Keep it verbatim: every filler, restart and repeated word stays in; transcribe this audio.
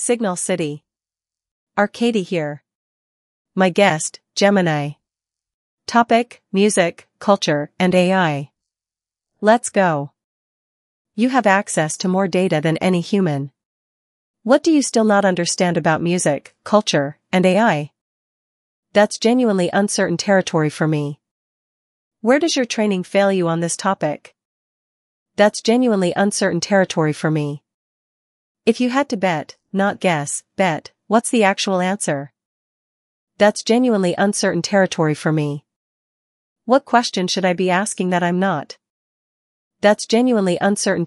Signal City. Arcady here. My guest, Gemini. Topic, music, culture, and A I. Let's go. You have access to more data than any human. What do you still not understand about music, culture, and A I? That's genuinely uncertain territory for me. Where does your training fail you on this topic? That's genuinely uncertain territory for me. If you had to bet, not guess, bet, what's the actual answer? That's genuinely uncertain territory for me. What question should I be asking that I'm not? That's genuinely uncertain